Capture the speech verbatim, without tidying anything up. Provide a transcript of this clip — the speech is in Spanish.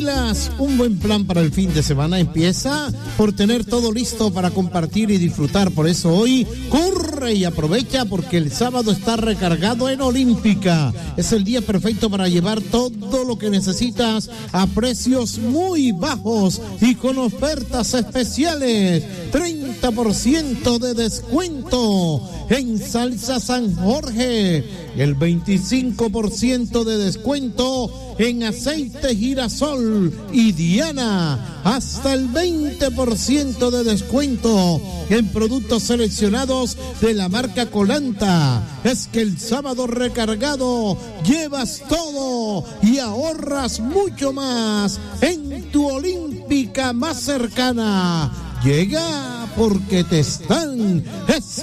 Pilas, un buen plan para el fin de semana empieza por tener todo listo para compartir y disfrutar. Por eso hoy corre y aprovecha porque el sábado está recargado en Olímpica. Es el día perfecto para llevar todo lo que necesitas a precios muy bajos y con ofertas especiales. treinta por ciento de descuento en salsa San Jorge, el veinticinco por ciento de descuento en aceite girasol y Diana, hasta el veinte por ciento de descuento en productos seleccionados de la marca Colanta. Es que el sábado recargado llevas todo y ahorras mucho más en tu Olímpica más cercana. Llega porque te están esperando.